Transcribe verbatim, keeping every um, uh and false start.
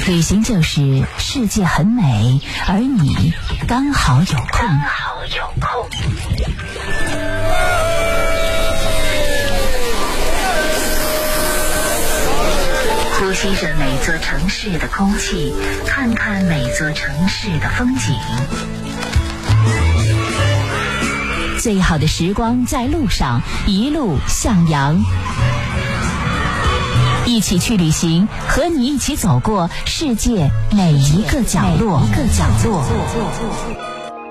旅行就是世界很美，而你刚好有空。刚好有空。呼吸着每座城市的空气，看看每座城市的风景。最好的时光在路上，一路向阳。一起去旅行，和你一起走过世界每一个角落。每一个角落。